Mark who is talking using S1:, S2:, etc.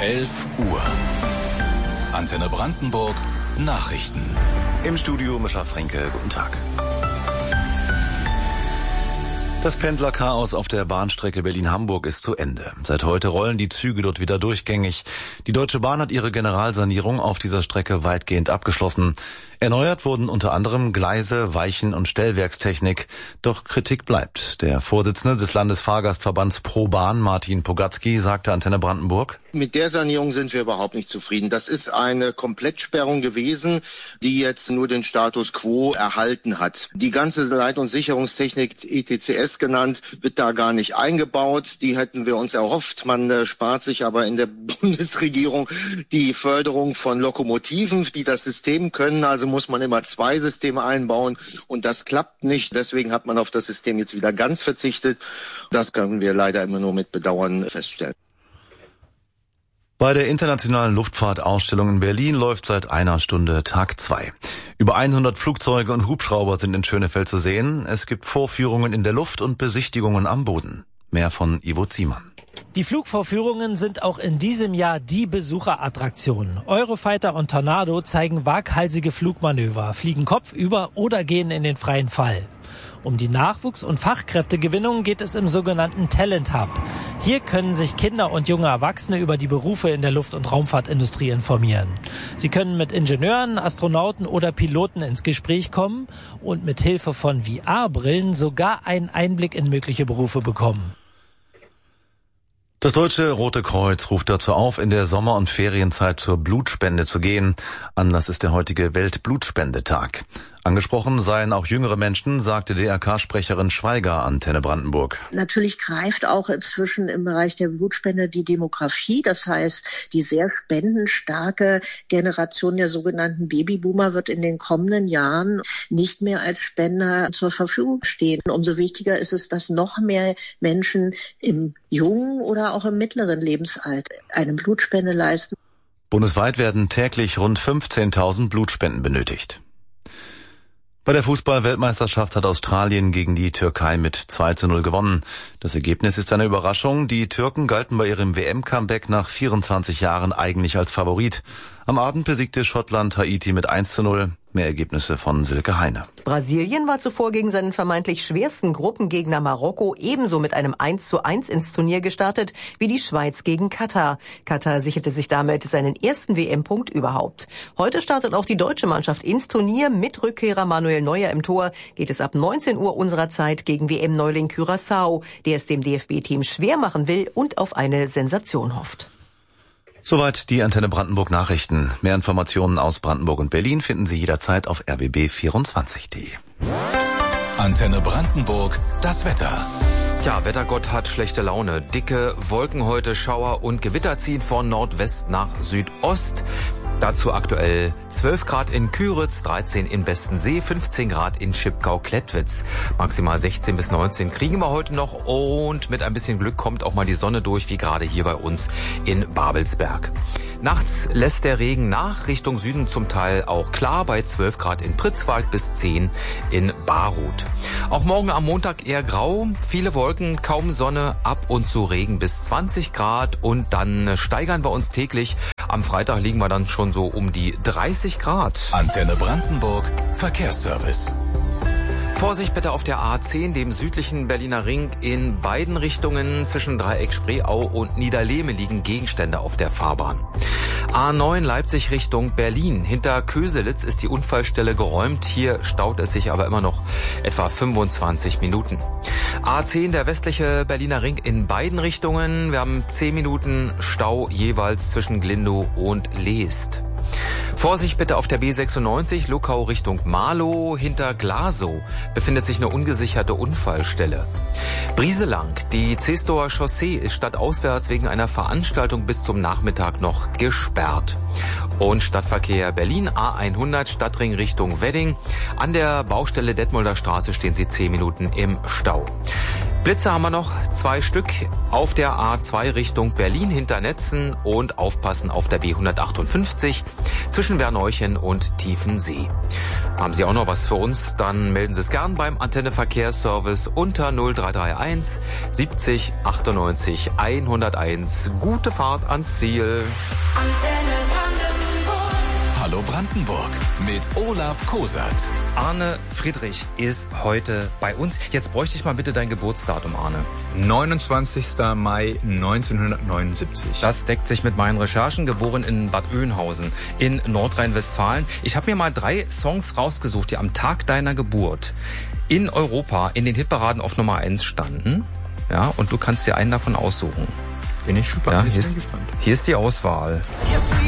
S1: 11 Uhr. Antenne Brandenburg Nachrichten.
S2: Im Studio Mischa Fränke, guten Tag. Das Pendlerchaos auf der Bahnstrecke Berlin-Hamburg ist zu Ende. Seit heute rollen die Züge dort wieder durchgängig. Die Deutsche Bahn hat ihre Generalsanierung auf dieser Strecke weitgehend abgeschlossen. Erneuert wurden unter anderem Gleise, Weichen und Stellwerkstechnik. Doch Kritik bleibt. Der Vorsitzende des Landesfahrgastverbands Pro Bahn, Martin Pogatzky, sagte Antenne Brandenburg:
S3: Mit der Sanierung sind wir überhaupt nicht zufrieden. Das ist eine Komplettsperrung gewesen, die jetzt nur den Status quo erhalten hat. Die ganze Leit- und Sicherungstechnik, ETCS genannt, wird da gar nicht eingebaut. Die hätten wir uns erhofft. Man spart sich aber in der Bundesregierung die Förderung von Lokomotiven, die das System können. Also muss man immer 2 Systeme einbauen und das klappt nicht. Deswegen hat man auf das System jetzt wieder ganz verzichtet. Das können wir leider immer nur mit Bedauern feststellen.
S2: Bei der internationalen Luftfahrtausstellung in Berlin läuft seit einer Stunde Tag 2. Über 100 Flugzeuge und Hubschrauber sind in Schönefeld zu sehen. Es gibt Vorführungen in der Luft und Besichtigungen am Boden. Mehr von Ivo Ziemann.
S4: Die Flugvorführungen sind auch in diesem Jahr die Besucherattraktion. Eurofighter und Tornado zeigen waghalsige Flugmanöver, fliegen kopfüber oder gehen in den freien Fall. Um die Nachwuchs- und Fachkräftegewinnung geht es im sogenannten Talent Hub. Hier können sich Kinder und junge Erwachsene über die Berufe in der Luft- und Raumfahrtindustrie informieren. Sie können mit Ingenieuren, Astronauten oder Piloten ins Gespräch kommen und mit Hilfe von VR-Brillen sogar einen Einblick in mögliche Berufe bekommen.
S2: Das Deutsche Rote Kreuz ruft dazu auf, in der Sommer- und Ferienzeit zur Blutspende zu gehen. Anlass ist der heutige Weltblutspendetag. Angesprochen seien auch jüngere Menschen, sagte DRK-Sprecherin Schweiger Antenne Brandenburg.
S5: Natürlich greift auch inzwischen im Bereich der Blutspende die Demografie. Das heißt, die sehr spendenstarke Generation der sogenannten Babyboomer wird in den kommenden Jahren nicht mehr als Spender zur Verfügung stehen. Umso wichtiger ist es, dass noch mehr Menschen im jungen oder auch im mittleren Lebensalter eine Blutspende leisten.
S2: Bundesweit werden täglich rund 15.000 Blutspenden benötigt. Bei der Fußball-Weltmeisterschaft hat Australien gegen die Türkei mit 2:0 gewonnen. Das Ergebnis ist eine Überraschung. Die Türken galten bei ihrem WM-Comeback nach 24 Jahren eigentlich als Favorit. Am Abend besiegte Schottland Haiti mit 1:0. Mehr Ergebnisse von Silke Heine.
S6: Brasilien war zuvor gegen seinen vermeintlich schwersten Gruppengegner Marokko ebenso mit einem 1:1 ins Turnier gestartet wie die Schweiz gegen Katar. Katar sicherte sich damit seinen ersten WM-Punkt überhaupt. Heute startet auch die deutsche Mannschaft ins Turnier. Mit Rückkehrer Manuel Neuer im Tor geht es ab 19 Uhr unserer Zeit gegen WM-Neuling Curaçao, der es dem DFB-Team schwer machen will und auf eine Sensation hofft.
S2: Soweit die Antenne Brandenburg Nachrichten. Mehr Informationen aus Brandenburg und Berlin finden Sie jederzeit auf rbb24.de.
S1: Antenne Brandenburg, das Wetter.
S7: Tja, Wettergott hat schlechte Laune. Dicke Wolken heute, Schauer und Gewitter ziehen von Nordwest nach Südost. Dazu aktuell 12 Grad in Küritz, 13 in Bestensee, 15 Grad in Schipkau-Klettwitz. Maximal 16 bis 19 kriegen wir heute noch und mit ein bisschen Glück kommt auch mal die Sonne durch, wie gerade hier bei uns in Babelsberg. Nachts lässt der Regen nach, Richtung Süden zum Teil auch klar, bei 12 Grad in Pritzwalk bis 10 in Barut. Auch morgen am Montag eher grau, viele Wolken, kaum Sonne, ab und zu Regen bis 20 Grad und dann steigern wir uns täglich. Am Freitag liegen wir dann schon so um die 30 Grad.
S1: Antenne Brandenburg, Verkehrsservice.
S7: Vorsicht bitte auf der A10, dem südlichen Berliner Ring. In beiden Richtungen zwischen Dreieck Spreeau und Niederlehme liegen Gegenstände auf der Fahrbahn. A9 Leipzig Richtung Berlin. Hinter Köselitz ist die Unfallstelle geräumt. Hier staut es sich aber immer noch etwa 25 Minuten. A10 der westliche Berliner Ring in beiden Richtungen. Wir haben 10 Minuten Stau jeweils zwischen Glindow und Leest. Vorsicht bitte auf der B96 Luckau Richtung Marlow. Hinter Glasow befindet sich eine ungesicherte Unfallstelle. Brieselang, die Zestower Chaussee ist stadtauswärts wegen einer Veranstaltung bis zum Nachmittag noch gesperrt. Und Stadtverkehr Berlin A100 Stadtring Richtung Wedding. An der Baustelle Detmolder Straße stehen Sie 10 Minuten im Stau. Blitze haben wir noch 2 Stück auf der A2 Richtung Berlin hinter Netzen und aufpassen auf der B158 zwischen Werneuchen und Tiefensee. Haben Sie auch noch was für uns? Dann melden Sie es gern beim Antenne Verkehrsservice unter 0331 70 98 101. Gute Fahrt ans Ziel.
S1: Antenne Hallo Brandenburg mit Olaf Kosert.
S7: Arne Friedrich ist heute bei uns. Jetzt bräuchte ich mal bitte dein Geburtsdatum, Arne.
S8: 29. Mai 1979.
S7: Das deckt sich mit meinen Recherchen. Geboren in Bad Oeynhausen in Nordrhein-Westfalen. Ich habe mir mal 3 Songs rausgesucht, die am Tag deiner Geburt in Europa in den Hitparaden auf Nummer 1 standen. Ja, und du kannst dir einen davon aussuchen.
S8: Bin ich gespannt.
S7: Ja, hier ist die Auswahl.
S9: Yes.